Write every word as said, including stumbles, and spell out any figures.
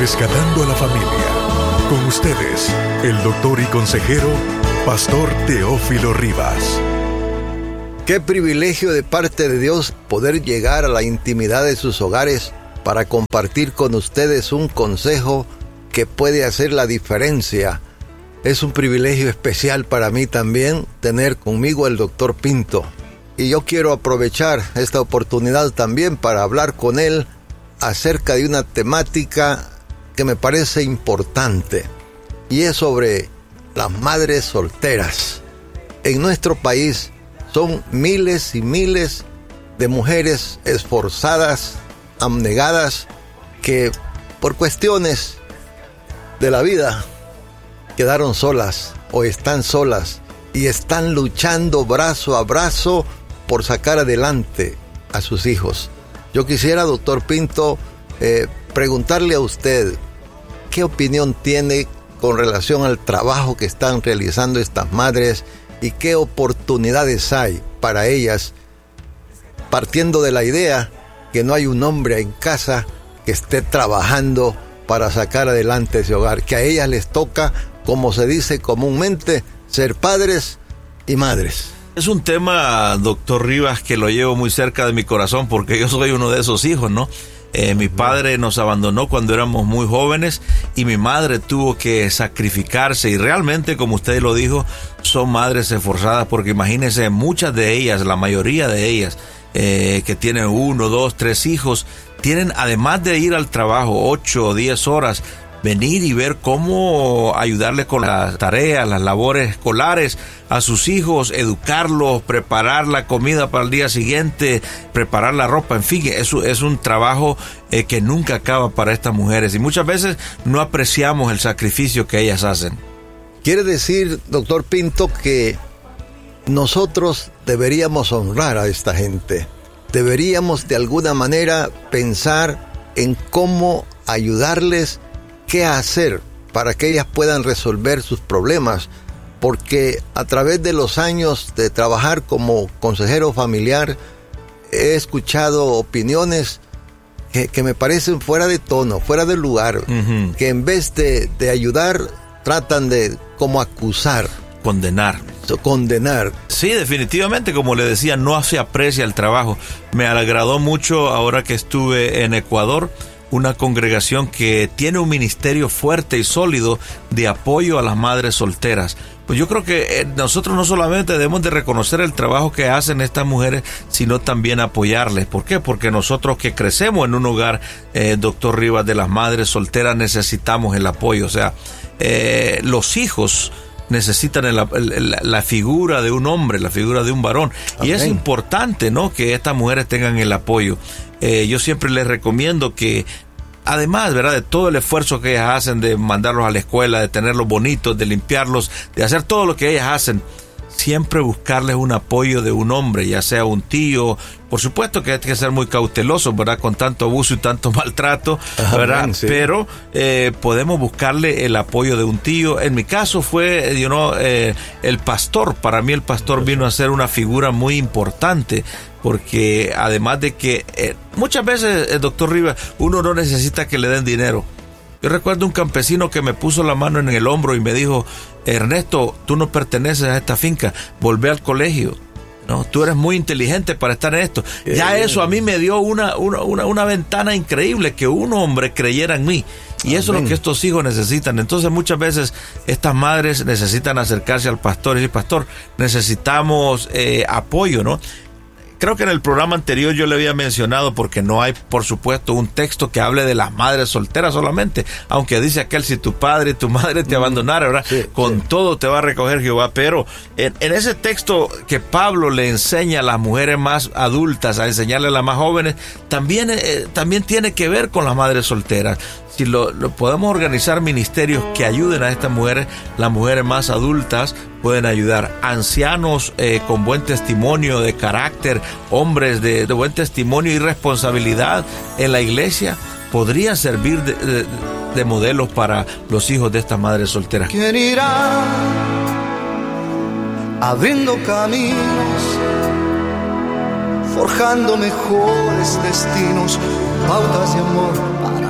Rescatando a la Familia. Con ustedes, el doctor y consejero, Pastor Teófilo Rivas. Qué privilegio de parte de Dios poder llegar a la intimidad de sus hogares para compartir con ustedes un consejo que puede hacer la diferencia. Es un privilegio especial para mí también tener conmigo al doctor Pinto. Y yo quiero aprovechar esta oportunidad también para hablar con él acerca de una temática que me parece importante. Y es sobre las madres solteras. En nuestro país son miles y miles de mujeres esforzadas, abnegadas, que por cuestiones de la vida quedaron solas o están solas y están luchando brazo a brazo por sacar adelante a sus hijos. Yo quisiera, doctor Pinto, eh, preguntarle a usted qué opinión tiene con relación al trabajo que están realizando estas madres y qué oportunidades hay para ellas, partiendo de la idea que no hay un hombre en casa que esté trabajando para sacar adelante ese hogar, que a ellas les toca, como se dice comúnmente, ser padres y madres. Es un tema, doctor Rivas, que lo llevo muy cerca de mi corazón porque yo soy uno de esos hijos, ¿no? Eh, mi padre nos abandonó cuando éramos muy jóvenes y mi madre tuvo que sacrificarse y realmente, como usted lo dijo, son madres esforzadas porque imagínense, muchas de ellas, la mayoría de ellas, eh, que tienen uno, dos, tres hijos, tienen, además de ir al trabajo ocho o diez horas, venir y ver cómo ayudarle con las tareas, las labores escolares a sus hijos, educarlos, preparar la comida para el día siguiente, preparar la ropa, en fin, eso es un trabajo eh, que nunca acaba para estas mujeres y muchas veces no apreciamos el sacrificio que ellas hacen. Quiere decir, doctor Pinto, que nosotros deberíamos honrar a esta gente. Deberíamos de alguna manera pensar en cómo ayudarles, qué hacer para que ellas puedan resolver sus problemas, porque a través de los años de trabajar como consejero familiar he escuchado opiniones que, que me parecen fuera de tono, fuera de lugar, uh-huh. que en vez de, de ayudar tratan de como acusar. Condenar. Condenar. Sí, definitivamente, como le decía, no se aprecia el trabajo. Me agradó mucho ahora que estuve en Ecuador, una congregación que tiene un ministerio fuerte y sólido de apoyo a las madres solteras. Pues yo creo que eh, nosotros no solamente debemos de reconocer el trabajo que hacen estas mujeres, sino también apoyarles. ¿Por qué? Porque nosotros que crecemos en un hogar, eh, doctor Rivas, de las madres solteras, necesitamos el apoyo. O sea, eh, los hijos necesitan el, el, la figura de un hombre, la figura de un varón. Amén. Y es importante, ¿no?, que estas mujeres tengan el apoyo. Eh, yo siempre les recomiendo que, además, ¿verdad?, de todo el esfuerzo que ellas hacen de mandarlos a la escuela, de tenerlos bonitos, de limpiarlos, de hacer todo lo que ellas hacen, siempre buscarles un apoyo de un hombre, ya sea un tío. Por supuesto que hay que ser muy cautelosos, ¿verdad?, con tanto abuso y tanto maltrato, ¿verdad? Amén, sí. Pero eh, podemos buscarle el apoyo de un tío. En mi caso fue, you know, eh, el pastor. Para mí el pastor vino a ser una figura muy importante, porque además de que eh, muchas veces, el doctor Rivas, uno no necesita que le den dinero. Yo recuerdo un campesino que me puso la mano en el hombro y me dijo: Ernesto, tú no perteneces a esta finca, volvé al colegio. No, tú eres muy inteligente para estar en esto. Eh, ya eso a mí me dio una, una, una, una ventana increíble, que un hombre creyera en mí. Y amén. Eso es lo que estos hijos necesitan. Entonces muchas veces estas madres necesitan acercarse al pastor y decir: pastor, necesitamos eh, apoyo, ¿no? Creo que en el programa anterior yo le había mencionado, porque no hay, por supuesto, un texto que hable de las madres solteras solamente, aunque dice aquel: si tu padre y tu madre te abandonaran, ¿verdad? Sí, con sí. todo te va a recoger Jehová. Pero en, en ese texto que Pablo le enseña a las mujeres más adultas a enseñarle a las más jóvenes, también, eh, también tiene que ver con las madres solteras. Si lo, lo podemos organizar ministerios que ayuden a estas mujeres, las mujeres más adultas pueden ayudar. Ancianos eh, con buen testimonio de carácter, hombres de, de buen testimonio y responsabilidad en la iglesia, podrían servir de, de, de modelos para los hijos de estas madres solteras. ¿Quién irá abriendo caminos, forjando mejores destinos, pautas de amor para